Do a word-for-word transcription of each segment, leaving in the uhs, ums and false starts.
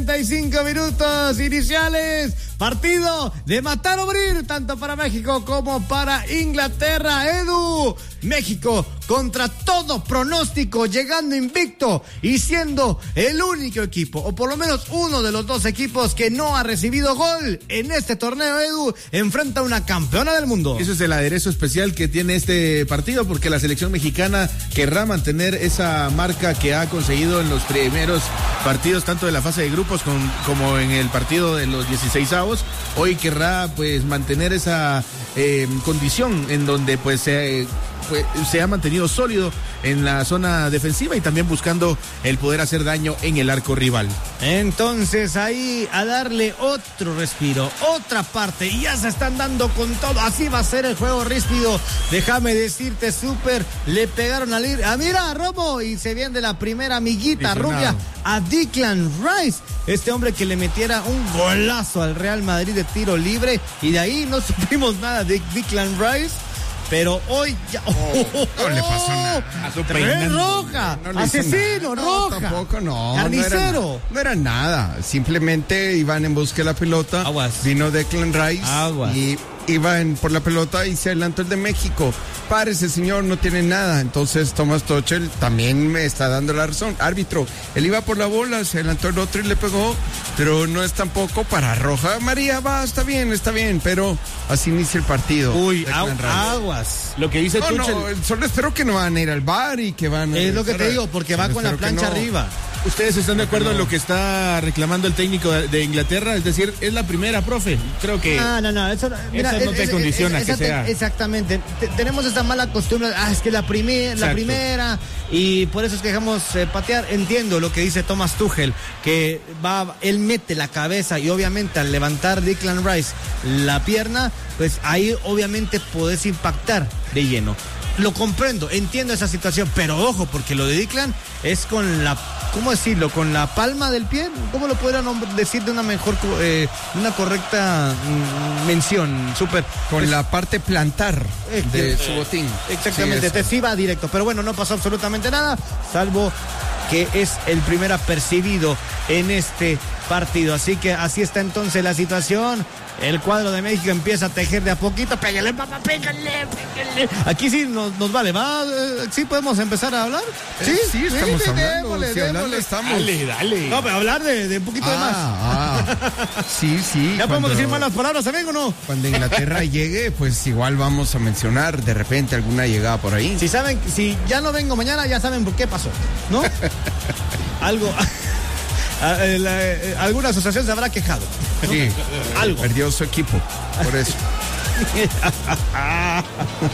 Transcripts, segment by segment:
cuarenta y cinco minutos iniciales. Partido de matar o morir, tanto para México como para Inglaterra. Edu, México contra todo pronóstico, llegando invicto y siendo el único equipo, o por lo menos uno de los dos equipos que no ha recibido gol en este torneo. Edu enfrenta a una campeona del mundo. Eso es el aderezo especial que tiene este partido, porque la selección mexicana querrá mantener esa marca que ha conseguido en los primeros partidos, tanto de la fase de grupos con, como en el partido de los dieciseisavos. Hoy querrá pues mantener esa eh, condición en donde pues se, pues se ha mantenido sólido en la zona defensiva y también buscando el poder hacer daño en el arco rival. Entonces ahí a darle otro respiro, otra parte, y ya se están dando con todo. Así va a ser el juego ríspido. Déjame decirte, súper, le pegaron al ir. Ah, mira, Romo, y se viene de la primera amiguita rubia a Declan Rice. Este hombre que le metiera un golazo al Real Madrid de tiro libre, y de ahí no supimos nada de Declan Rice. Pero hoy ya. Oh, oh, no le pasó nada. A su es roja. No, no asesino, no, roja. Tampoco, no. Carnicero. No era, no era nada. Simplemente iban en busca de la pelota. Aguas. Vino Declan Rice. Aguas. Y iban por la pelota y se adelantó el de México. Párese, señor, no tiene nada. Entonces Thomas Tuchel también me está dando la razón. Árbitro, él iba por la bola, se adelantó el otro y le pegó, pero no es tampoco para roja. María, va, está bien, está bien, pero así inicia el partido. Uy, agu aguas. Lo que dice no, Tuchel. No, solo espero que no van a ir al bar y que van a... Es lo que te digo, porque va con la plancha no. arriba. ¿Ustedes están de acuerdo no. en lo que está reclamando el técnico de, de Inglaterra? Es decir, es la primera, profe. Creo que... No, no, no. Eso, mira, eso no te es, condiciona es, que es, sea... Exactamente. T tenemos esa mala costumbre. Ah, es que la, primer, la primera... Y por eso es que dejamos eh, patear. Entiendo lo que dice Thomas Tuchel, que va, él mete la cabeza y obviamente al levantar Declan Rice la pierna, pues ahí obviamente podés impactar de lleno. Lo comprendo, entiendo esa situación, pero ojo, porque lo de Declan es con la, ¿cómo decirlo? Con la palma del pie. ¿Cómo lo podrían decir de una mejor, eh, una correcta mm, mención? Súper. Con pues, la parte plantar eh, de eh, su botín. Exactamente, sí, te sí va directo, pero bueno, no pasó absolutamente nada, salvo que es el primer apercibido en este partido. Así que así está entonces la situación. El cuadro de México empieza a tejer de a poquito. Pégale, papá, pégale, pégale. Aquí sí nos, nos vale, ¿va? ¿Sí podemos empezar a hablar? Sí, eh, sí, estamos sí, hablando. Démosle, sí, hablando estamos. Dale, dale. No, pero hablar de, de un poquito ah, de más. Ah, sí, sí. ¿Ya cuando, podemos decir malas palabras también o no? Cuando Inglaterra llegue, pues igual vamos a mencionar de repente alguna llegada por ahí. Si saben, si ya no vengo mañana, ya saben por qué pasó, ¿no? Algo... Alguna asociación se habrá quejado, ¿no? Sí, algo. Perdió su equipo, por eso. Ay,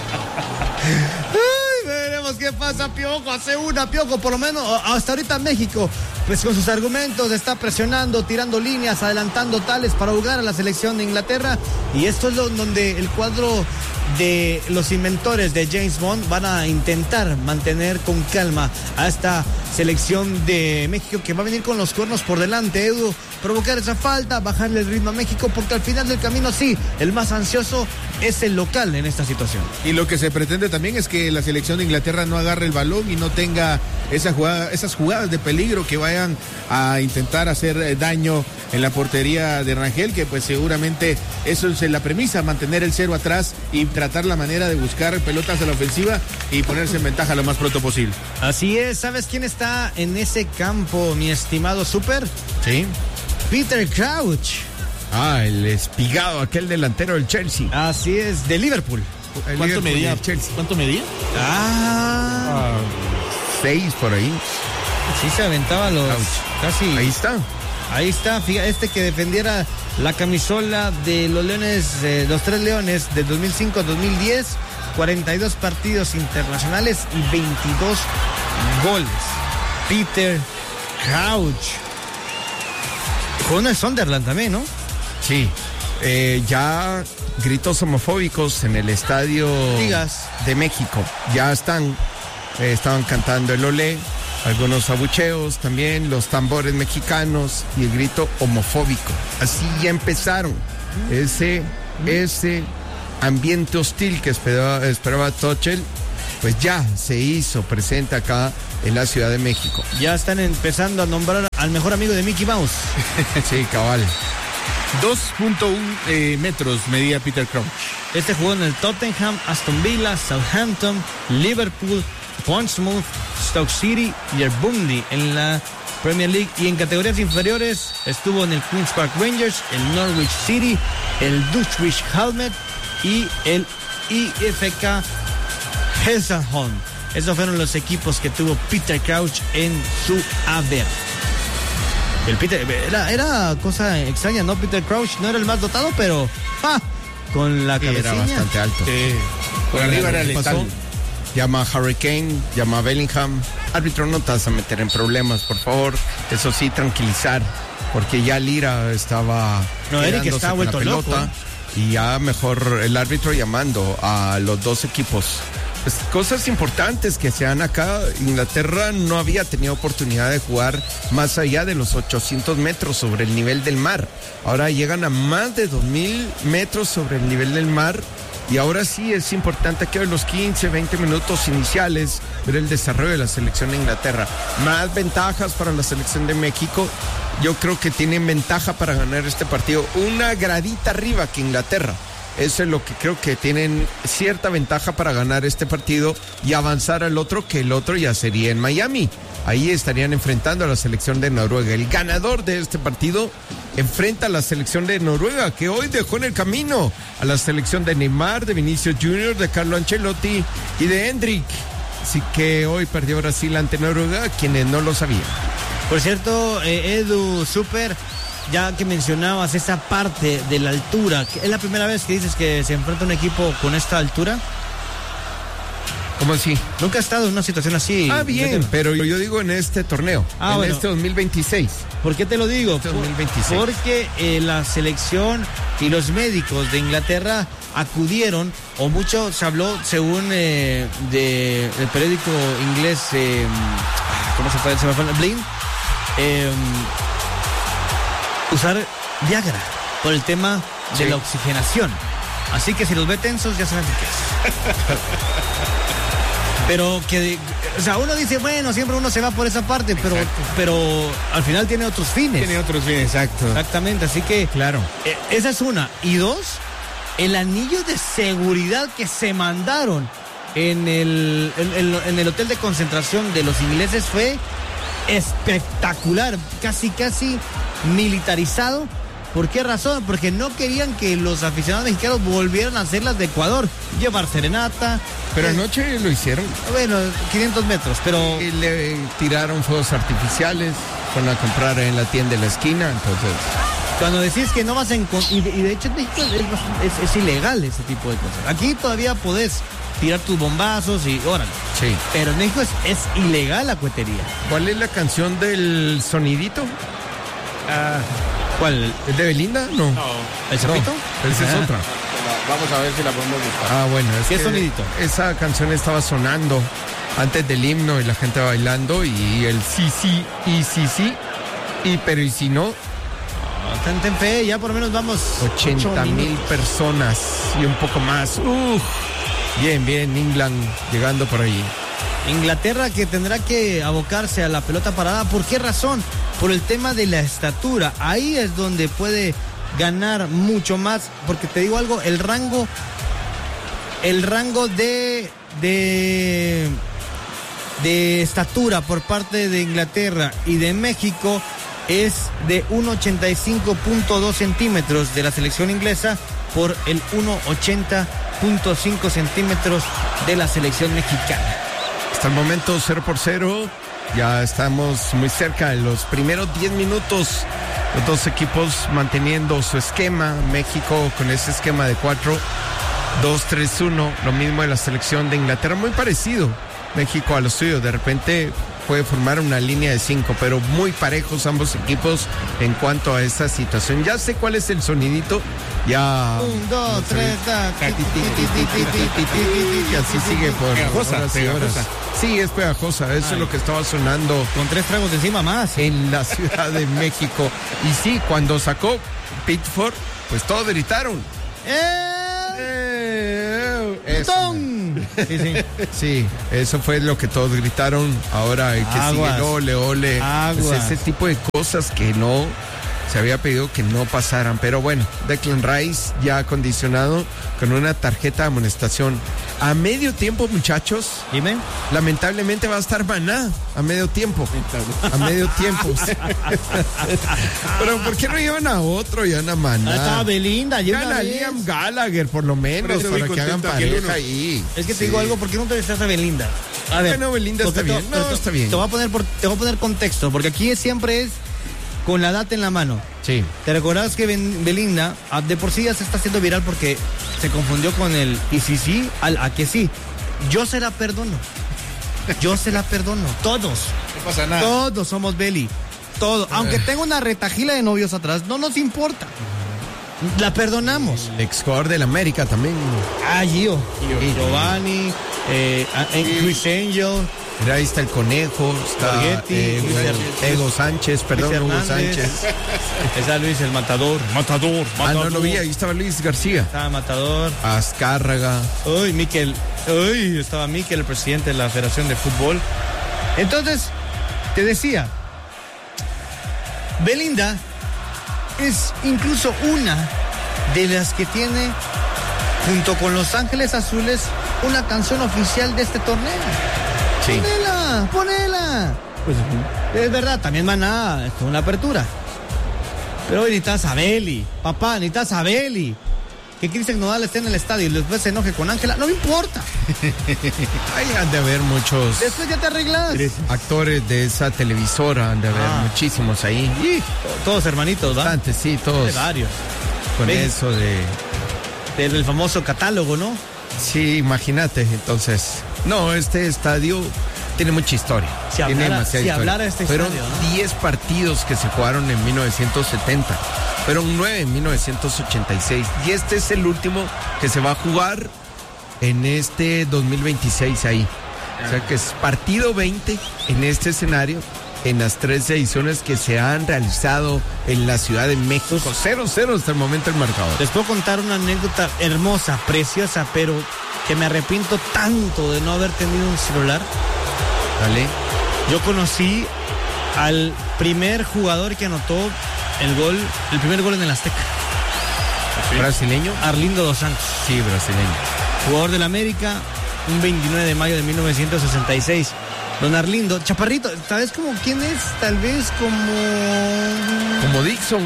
veremos qué pasa, Piojo. Hace una, Piojo, por lo menos hasta ahorita México, pues con sus argumentos está presionando, tirando líneas, adelantando tales para jugar a la selección de Inglaterra. Y esto es lo, donde el cuadro de los inventores de James Bond van a intentar mantener con calma a esta selección de México, que va a venir con los cuernos por delante, Edu, provocar esa falta, bajarle el ritmo a México, porque al final del camino sí, el más ansioso es el local en esta situación. Y lo que se pretende también es que la selección de Inglaterra no agarre el balón y no tenga esa jugada, esas jugadas de peligro que vayan a intentar hacer daño en la portería de Rangel, que pues seguramente eso es la premisa, mantener el cero atrás y tratar la manera de buscar pelotas a la ofensiva y ponerse en ventaja lo más pronto posible. Así es. ¿Sabes quién está en ese campo, mi estimado Super? Sí. Peter Crouch. Ah, el espigado, aquel delantero del Chelsea. Así es, de Liverpool. El ¿Cuánto Liverpool medía? Chelsea. ¿Cuánto medía? Ah, ah, seis por ahí. Sí se aventaba los Crouch. Casi. Ahí está. Ahí está, fíjate, este que defendiera la camisola de los Leones, eh, los Tres Leones de dos mil cinco a dos mil diez, cuarenta y dos partidos internacionales y veintidós goles. Peter Crouch. Con el Sunderland también, ¿no? Sí. Eh, ya gritos homofóbicos en el estadio Digas. de México. Ya están, eh, estaban cantando el olé. Algunos abucheos también, los tambores mexicanos y el grito homofóbico. Así ya empezaron. Ese, ese ambiente hostil que esperaba, esperaba Tuchel, pues ya se hizo presente acá en la Ciudad de México. Ya están empezando a nombrar al mejor amigo de Mickey Mouse. Sí, cabal. dos punto uno eh, metros medía Peter Crouch. Este jugó en el Tottenham, Aston Villa, Southampton, Liverpool, Portsmouth, Stoke City y el Burnley en la Premier League. Y en categorías inferiores estuvo en el Queen's Park Rangers, el Norwich City, el Dulwich Hamlet y el I F K Hesselholm. Esos fueron los equipos que tuvo Peter Crouch en su haber. El Peter, era, era cosa extraña, ¿no? Peter Crouch no era el más dotado, pero ¡ah! Con la cabecilla. Era bastante alto. Sí. Por arriba era letal. Llama a Hurricane, llama a Bellingham. Árbitro, no te vas a meter en problemas, por favor. Eso sí, tranquilizar, porque ya Lira estaba... No, Eric estaba vuelto loco. Y ya mejor el árbitro llamando a los dos equipos. Pues, cosas importantes que se dan acá. Inglaterra no había tenido oportunidad de jugar más allá de los ochocientos metros sobre el nivel del mar. Ahora llegan a más de dos mil metros sobre el nivel del mar. Y ahora sí es importante que en los quince, veinte minutos iniciales ver el desarrollo de la selección de Inglaterra. Más ventajas para la selección de México. Yo creo que tienen ventaja para ganar este partido. Una gradita arriba que Inglaterra. Eso es lo que creo que tienen cierta ventaja para ganar este partido y avanzar al otro, que el otro ya sería en Miami. Ahí estarían enfrentando a la selección de Noruega. El ganador de este partido enfrenta a la selección de Noruega, que hoy dejó en el camino a la selección de Neymar, de Vinicius Junior, de Carlo Ancelotti y de Hendrik. Así que hoy perdió Brasil ante Noruega, quienes no lo sabían. Por cierto, eh, Edu, súper, ya que mencionabas esa parte de la altura, ¿es la primera vez que dices que se enfrenta un equipo con esta altura? ¿Cómo así? Nunca he estado en una situación así. Ah, bien, pero yo digo en este torneo, ah, en bueno. este dos mil veintiséis. ¿Por qué te lo digo? Este dos mil veintiséis. Porque eh, la selección y los médicos de Inglaterra acudieron, o mucho se habló, según eh, de, el periódico inglés, eh, ¿cómo se puede? Se me fue el Blind. Eh, usar Viagra por el tema de sí. la oxigenación. Así que si los ve tensos, ya saben qué es. Pero que, o sea, uno dice, bueno, siempre uno se va por esa parte, pero, pero al final tiene otros fines. Tiene otros fines, exacto. Exactamente, así que, claro. Eh, esa es una. Y dos, el anillo de seguridad que se mandaron en el, en, en, en el hotel de concentración de los ingleses fue espectacular, casi, casi militarizado. ¿Por qué razón? Porque no querían que los aficionados mexicanos volvieran a hacer las de Ecuador, llevar serenata. Pero eh, anoche lo hicieron. Bueno, quinientos metros, pero... Y le tiraron fuegos artificiales, fueron a comprar en la tienda de la esquina, entonces... Cuando decís que no vas a encontrar... Y, y de hecho en México es, es, es ilegal ese tipo de cosas. Aquí todavía podés tirar tus bombazos y órale. Sí. Pero en México es, es ilegal la cohetería. ¿Cuál es la canción del sonidito? Ah... ¿Cuál? ¿Es de Belinda? No. No. ¿El Zapito? No, esa es otra. Vamos a ver si la podemos buscar. Ah, bueno. Es ¿Qué que sonidito? Esa canción estaba sonando antes del himno y la gente bailando y el sí, sí, y sí, sí. Y pero y si no... No, ten fe, ya por lo menos vamos... ochenta mil personas y un poco más. Uf. Bien, bien, England llegando por ahí. Inglaterra que tendrá que abocarse a la pelota parada. ¿Por qué razón? Por el tema de la estatura. Ahí es donde puede ganar mucho más. Porque te digo algo, el rango, el rango de, de, de estatura por parte de Inglaterra y de México es de uno ochenta y cinco punto dos centímetros de la selección inglesa por el uno ochenta punto cinco centímetros de la selección mexicana. Hasta el momento cero por cero, ya estamos muy cerca de los primeros diez minutos, los dos equipos manteniendo su esquema, México con ese esquema de cuatro dos tres uno, lo mismo de la selección de Inglaterra, muy parecido México a los suyos, de repente puede formar una línea de cinco, pero muy parejos ambos equipos en cuanto a esta situación. Ya sé cuál es el sonidito, ya... Un, dos, tres, y así sigue por pegajosa, horas y horas. Sí, es pegajosa, eso Ay. es lo que estaba sonando. Con tres tragos de encima más. En la Ciudad de México. Y sí, cuando sacó Pickford, pues todos gritaron. ¡Eh! ¡Eh! ¡Botón! Sí, sí. Sí, eso fue lo que todos gritaron. Ahora el que Aguas. sigue, ole, ole. Aguas. Pues ese tipo de cosas que no se había pedido que no pasaran. Pero bueno, Declan Rice ya acondicionado con una tarjeta de amonestación. A medio tiempo, muchachos, Dime. lamentablemente va a estar Maná a medio tiempo. A medio tiempo. Pero ¿por qué no llevan a otro? Llevan a Maná. Ah, estaba Belinda. y una Llevan a vez- Liam Gallagher, por lo menos, Por eso para vi que hagan contento a aquel pareja uno. ahí. Es que te Sí. digo algo, ¿por qué no te estás a Belinda? A ver. Bueno, Belinda porque está te- bien. No, te- está bien. Te voy a poner por, te voy a poner contexto, porque aquí siempre es con la data en la mano. Sí. ¿Te recordás que Ben- Belinda ah, de por sí ya se está haciendo viral porque se confundió con el y si sí, al a que sí? Yo se la perdono. Yo se la perdono. Todos. No pasa nada. Todos somos Beli. Todos. Aunque tenga una retajila de novios atrás, no nos importa. La perdonamos. El ex jugador del América también. Ah, Gio. Gio. Giovanni, eh, ah, eh, Chris Angel. Mira, ahí está el Conejo, está Borghetti, eh, Luis Hugo- Ego Sánchez, perdón, Luis Hugo Hernández. Sánchez. Está Luis el Matador. Matador. Ah, no lo vi, ahí estaba Luis García. Estaba Matador. Azcárraga. Uy, Miquel. Uy, estaba Miquel, el presidente de la Federación de Fútbol. Entonces, te decía, Belinda es incluso una de las que tiene, junto con Los Ángeles Azules, una canción oficial de este torneo. Sí. Ponela, ponela. Pues, es verdad, también Maná, es una apertura. Pero hoy necesitas a Beli, papá, necesitas a Beli. Que Cristian Nodal esté en el estadio y después se enoje con Ángela, no me importa. Ahí han de haber muchos Después ya te arreglas. actores de esa televisora, han de haber Ah. muchísimos ahí. Y todos hermanitos, ¿va? Bastantes, sí, todos. De varios. Con Ven. eso de... Del famoso catálogo, ¿no? Sí, imagínate, entonces... No, este estadio tiene mucha historia. Si tiene hablara- demasiada si historia. hablara este Fueron estadio, ¿no? diez partidos que se jugaron en mil novecientos setenta. Fueron nueve en mil novecientos ochenta y seis. Y este es el último que se va a jugar en este dos mil veintiséis ahí. O sea que es partido veinte en este escenario, en las tres ediciones que se han realizado en la Ciudad de México. cero cero hasta el momento el marcador. Les puedo contar una anécdota hermosa, preciosa, pero que me arrepiento tanto de no haber tenido un celular. ¿Vale? Yo conocí al primer jugador que anotó el gol, el primer gol en el Azteca. ¿Brasileño? Arlindo Dos Santos, Sí, brasileño. jugador del América, un veintinueve de mayo de mil novecientos sesenta y seis. Don Arlindo, chaparrito, ¿sabes como quién es? Tal vez como... Como Dixon.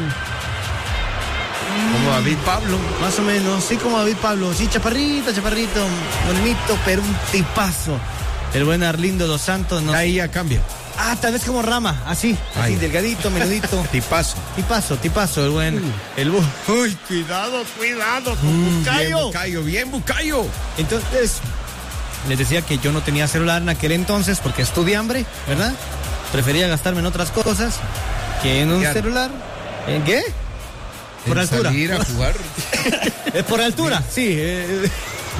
Como David Pablo. Más o menos, sí, como David Pablo. Sí, chaparrito, chaparrito, bonito, pero un tipazo. El buen Arlindo Dos Santos. No... Ahí ya cambia. Ah, tal vez como Rama, así, así, Ay. delgadito, menudito. Tipazo. Tipazo, tipazo, el buen... El bu... Uy, cuidado, cuidado, con Bien Bucayo. Bucayo, bien Bucayo. Entonces, les decía que yo no tenía celular en aquel entonces porque estudié hambre, ¿verdad? Prefería gastarme en otras cosas que en un Ya. celular. ¿En qué? Por En altura. Salir a jugar. Es por altura, sí. eh.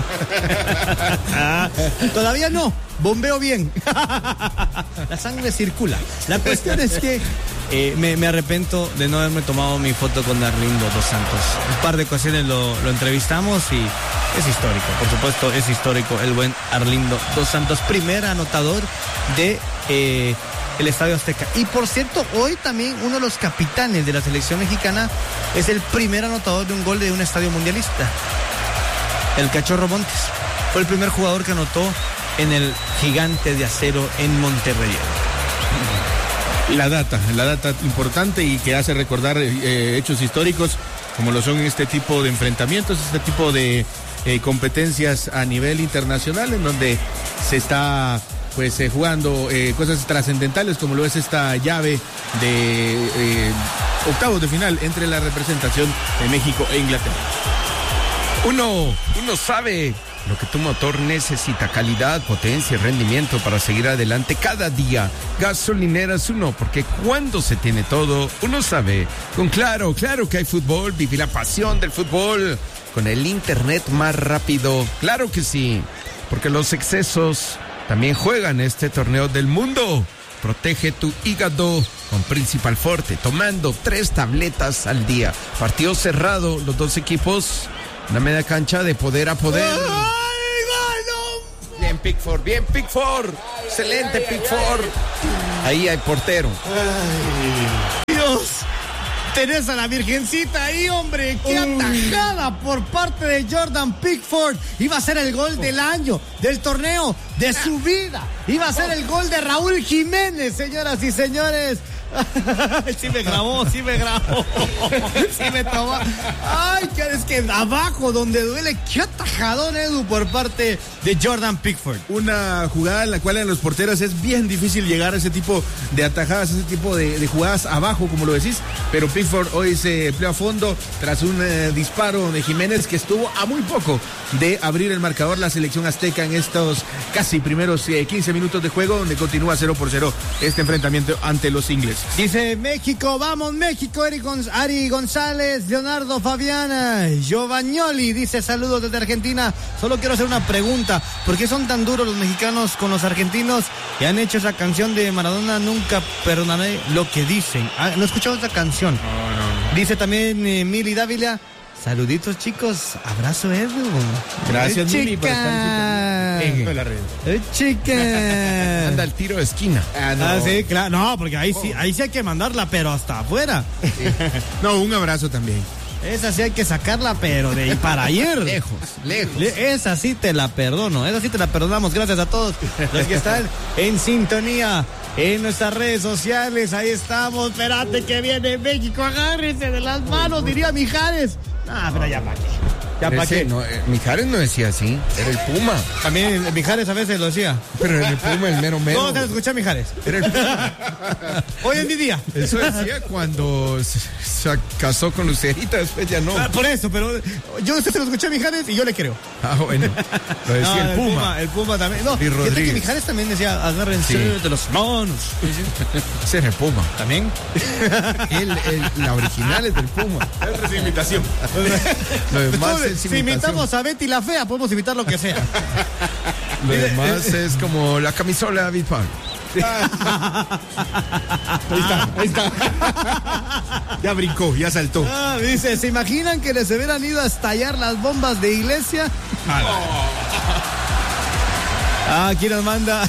Ah, todavía no, bombeo bien. La sangre circula. La cuestión es que eh, me, me arrepiento de no haberme tomado mi foto con Arlindo Dos Santos. Un par de ocasiones lo, lo entrevistamos y es histórico, por supuesto, es histórico el buen Arlindo Dos Santos, primer anotador de eh, el Estadio Azteca. Y por cierto, hoy también uno de los capitanes de la selección mexicana es el primer anotador de un gol de un estadio mundialista. El Cachorro Montes fue el primer jugador que anotó en el Gigante de Acero en Monterrey. La data, la data importante y que hace recordar eh, hechos históricos como lo son este tipo de enfrentamientos, este tipo de eh, competencias a nivel internacional en donde se está pues eh, jugando eh, cosas trascendentales como lo es esta llave de eh, octavos de final entre la representación de México e Inglaterra. Uno, uno sabe lo que tu motor necesita: calidad, potencia y rendimiento para seguir adelante cada día. Gasolineras Uno, porque cuando se tiene todo, uno sabe. Con Claro, claro que hay fútbol, vive la pasión del fútbol con el internet más rápido. Claro que sí, porque los excesos también juegan este torneo del mundo. Protege tu hígado con Principal Forte, tomando tres tabletas al día. Partido cerrado, los dos equipos, una media cancha de poder a poder. Pickford, bien Pickford. Excelente Pickford. Ahí hay portero. Ay, Dios. Tenés a la Virgencita ahí, hombre. Qué atajada por parte de Jordan Pickford. Iba a ser el gol del año, del torneo, de su vida. Iba a ser el gol de Raúl Jiménez, señoras y señores. Sí me grabó, sí me grabó. Sí me tomó. Ay, que es que abajo donde duele. Qué atajadón, Edu, por parte de Jordan Pickford. Una jugada en la cual en los porteros es bien difícil llegar a ese tipo de atajadas, ese tipo de, de jugadas abajo, como lo decís. Pero Pickford hoy se empleó a fondo tras un eh, disparo de Jiménez que estuvo a muy poco de abrir el marcador la selección azteca en estos casi primeros eh, quince minutos de juego, donde continúa cero por cero este enfrentamiento ante los ingleses. Dice México, vamos México, Ari, Gonz- Ari González, Leonardo Fabiana, Giovannioli dice saludos desde Argentina. Solo quiero hacer una pregunta, ¿por qué son tan duros los mexicanos con los argentinos que han hecho esa canción de Maradona, nunca perdonaré lo que dicen? Ah, no he escuchado esa canción. No, no, no. Dice también eh, Mili Dávila, saluditos chicos, abrazo Edu. Gracias, Ay, Mili, por estar Eje. en la red. Ay, chica. Anda al tiro de esquina. Ah, no. Ah, sí, claro. No, porque ahí sí, ahí sí hay que mandarla, pero hasta afuera. No, un abrazo también. Esa sí hay que sacarla, pero de ahí para ayer. Lejos, lejos. Le- Esa sí te la perdono, esa sí te la perdonamos. Gracias a todos los que están en sintonía en nuestras redes sociales. Ahí estamos. Espérate que viene México, agárrese de las manos, diría Mijares. Ah, pero ya para qué. Ya para Ese qué. no, eh, Mijares no decía así, era el Puma. También Mijares a veces lo decía. Pero era el Puma, el mero mero. ¿Cómo te escuché, Mijares? Era el Puma. Hoy en mi día. Eso decía cuando se, se casó con Lucerita, después ya no. Ah, por eso, pero yo se lo escuché a Mijares y yo le creo. Ah, bueno. Lo decía No, el Puma. El Puma también. No, Y fíjate que Rodríguez. Mijares también decía, agárrense Sí. de los manos. Ese era el Puma. ¿También? El, el- la original es del Puma. Otra es imitación. Lo demás Entonces, es si imitación. imitamos a Betty la Fea, podemos imitar lo que sea. Lo demás es como la camisola de David Pablo. Ahí está, ahí está. Ya brincó, ya saltó. Ah, dice, ¿se imaginan que les hubieran ido a estallar las bombas de iglesia? Ah, aquí nos manda,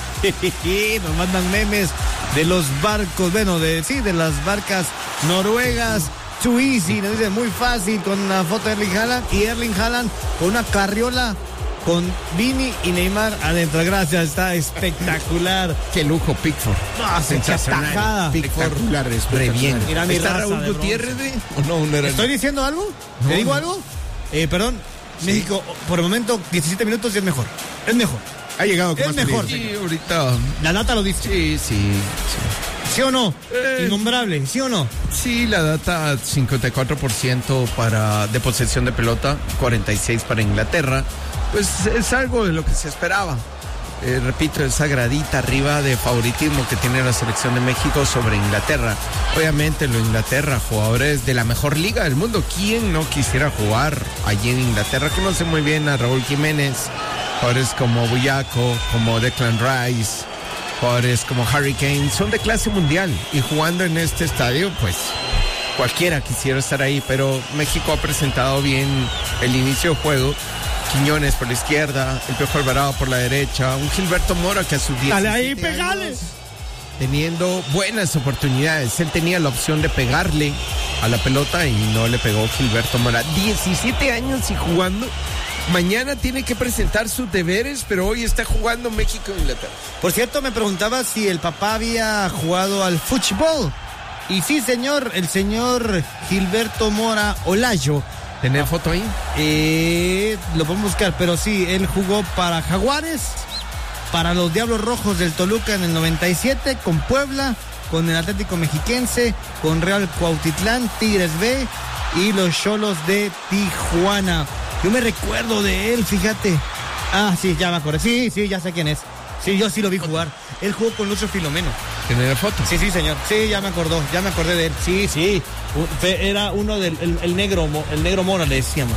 nos mandan memes de los barcos, bueno, de sí, de las barcas noruegas. Too easy, nos dice muy fácil con una foto de Erling Haaland y Erling Haaland con una carriola con Vini y Neymar adentro. Gracias, está espectacular. Qué lujo, Pickford. Ah, se echa tajada. Espectacular, Re espectacular. bien. Mira mi ¿Está raza Raúl de Gutiérrez de? ¿O no? No era ¿Estoy diciendo algo? No, ¿Te digo no. algo? Eh, perdón, México, por el momento, diecisiete minutos y es mejor. Es mejor. Ha llegado con Es más mejor. peligro. Sí, ahorita. La data lo dice. Sí, sí, sí. ¿Sí o no? Eh. Innombrable, ¿sí o no? Sí, la data cincuenta y cuatro por ciento para de posesión de pelota, cuarenta y seis para Inglaterra. Pues es algo de lo que se esperaba. Eh, repito, esa gradita arriba de favoritismo que tiene la selección de México sobre Inglaterra. Obviamente lo Inglaterra, jugadores de la mejor liga del mundo. ¿Quién no quisiera jugar allí en Inglaterra? Conoce muy bien a Raúl Jiménez, jugadores como Buyaco, como Declan Rice, jugadores como Harry Kane, son de clase mundial y jugando en este estadio, pues cualquiera quisiera estar ahí, pero México ha presentado bien el inicio del juego. Quiñones por la izquierda, el Piojo Alvarado por la derecha, un Gilberto Mora que a sus Dale ahí, diecisiete pegale. años, teniendo buenas oportunidades. Él tenía la opción de pegarle a la pelota y no le pegó Gilberto Mora. diecisiete años y jugando. Mañana tiene que presentar sus deberes, pero hoy está jugando México e Inglaterra. Por cierto, me preguntaba si el papá había jugado al fútbol. Y sí, señor, el señor Gilberto Mora Olayo. ¿Tenés foto ahí? Eh, lo podemos buscar, pero sí, él jugó para Jaguares, para los Diablos Rojos del Toluca en el noventa y siete, con Puebla, con el Atlético Mexiquense, con Real Cuautitlán, Tigres B y los Xolos de Tijuana. Yo me recuerdo de él, fíjate. Ah, sí, ya me acordé. Sí, sí, ya sé quién es. Sí, yo sí lo vi jugar. Él jugó con Lucio Filomeno. ¿Tenés foto? Sí, sí, señor. Sí, ya me acordó, ya me acordé de él. Sí, sí. Un- fe- Era uno del el, el negro, Mo- el negro Mora, le decíamos.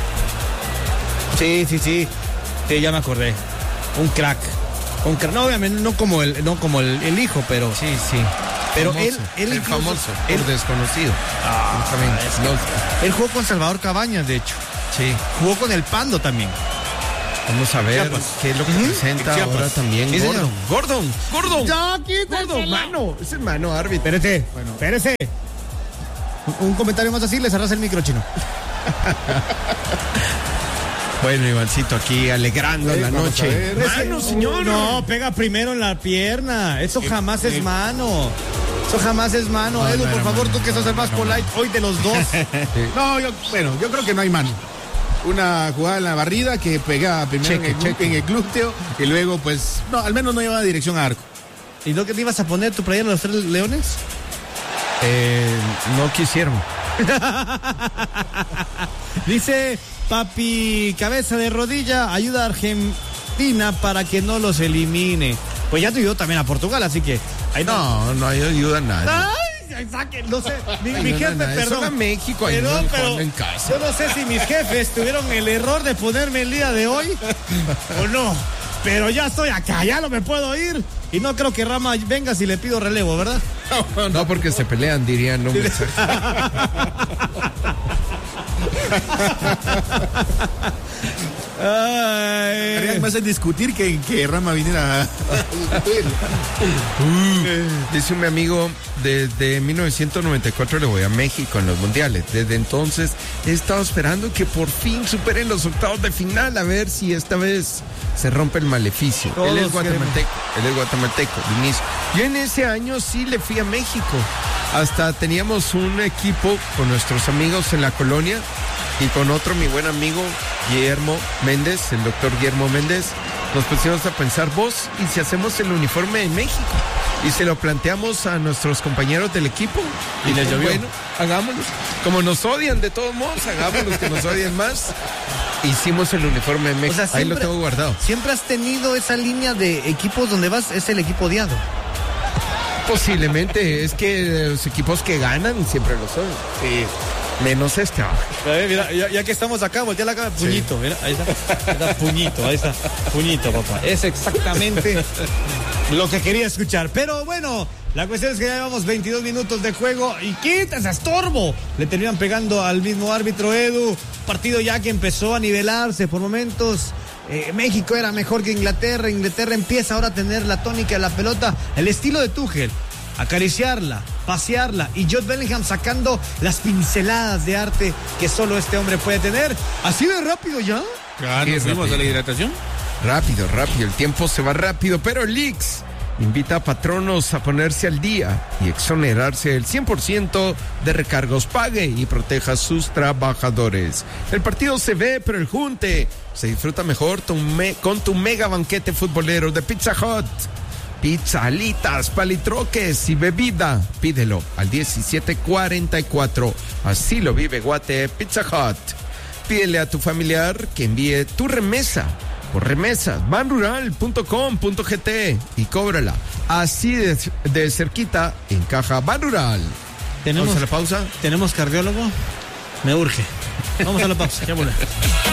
Sí, sí, sí. Sí, ya me acordé. Un crack. Un crack. No, obviamente, no como el, no como el, el hijo, pero. Sí, sí. Pero Famoso, él, él el incluso- famoso, él- por desconocido. Ah, Justamente. es que- No, Él jugó con Salvador Cabañas, de hecho. sí. Jugó con el Pando también. Vamos a ver Chiapas. qué es lo que uh-huh. presenta Chiapas. ahora también ¿Qué Gordon. Gordon, Gordon. Ya, quítasela. Gordon, mano. Es el mano árbitro. Espérate, bueno. espérese. Un, un comentario más así, le cerras el micro, chino. Bueno, Ivancito, aquí alegrando sí, la noche. Mano, señor. No, pega primero en la pierna. Eso jamás es mano. Eso jamás es mano. No, Edu, no, por no, favor, no, tú que sos el más polite hoy de los dos. Sí. No, yo, bueno, yo creo que no hay mano. Una jugada en la barrida que pega primero cheque, en, el, cheque. en el glúteo y luego, pues, no, al menos no lleva dirección a arco. ¿Y lo que te ibas a poner tu playera de los tres leones? Eh, no quisieron. Dice Papi Cabeza de Rodilla, ayuda a Argentina para que no los elimine. Pues ya te ayudó también a Portugal, así que... Ahí no, no, no hay ayuda a nadie. Ay, saque, no sé, mi, mi no, jefe, no, no, perdón. A México, pero, no, pero en casa. Yo no sé si mis jefes tuvieron el error de ponerme el día de hoy o no. Pero ya estoy acá, ya no me puedo ir. Y no creo que Rama venga si le pido relevo, ¿verdad? No, no porque se pelean, dirían. No me Harían más en discutir que, que Rama viniera a discutir. uh, dice un amigo, desde mil novecientos noventa y cuatro le voy a México en los mundiales. Desde entonces he estado esperando que por fin superen los octavos de final, a ver si esta vez se rompe el maleficio. Todos él es guatemalteco, él es guatemalteco, de inicio. Yo en ese año sí le fui a México. Hasta teníamos un equipo con nuestros amigos en la colonia y con otro, mi buen amigo Guillermo Méndez, el doctor Guillermo Méndez, nos pusimos a pensar, vos, ¿y si hacemos el uniforme de México? Y se lo planteamos a nuestros compañeros del equipo. Y, y les llovió. Bueno, hagámoslo. Como nos odian de todos modos, hagámoslos que nos odien más. Hicimos el uniforme de México. O sea, siempre, ahí lo tengo guardado. Siempre has tenido esa línea de equipos donde vas, es el equipo odiado. Posiblemente, es que los equipos que ganan siempre lo son. Sí. Menos este. A ver, mira, ya, ya que estamos acá, voltea la cara, puñito, sí. Mira, ahí está, ahí está, puñito, ahí está, puñito, papá. Es exactamente lo que quería escuchar. Pero bueno, la cuestión es que ya llevamos veintidós minutos de juego y quítase, estorbo. Le terminan pegando al mismo árbitro Edu. Partido ya que empezó a nivelarse por momentos. Eh, México era mejor que Inglaterra. Inglaterra empieza ahora a tener la tónica de la pelota, el estilo de Tuchel. Acariciarla, pasearla y Jude Bellingham sacando las pinceladas de arte que solo este hombre puede tener. ¿Así de rápido ya? Claro, nos fuimos a la hidratación. Rápido, rápido, el tiempo se va rápido, pero Leaks invita a patronos a ponerse al día y exonerarse del cien por ciento de recargos. Pague y proteja a sus trabajadores. El partido se ve, pero el junte se disfruta mejor con tu mega banquete futbolero de Pizza Hut. Pizza, alitas, palitroques y bebida. Pídelo al diecisiete cuarenta y cuatro. Así lo vive Guate Pizza Hut. Pídele a tu familiar que envíe tu remesa por remesas banrural punto com punto gt y cóbrala así de, de cerquita en caja Banrural. ¿Tenemos, ¿Vamos a la pausa? ¿Tenemos cardiólogo? Me urge. Vamos a la pausa, ya volvemos.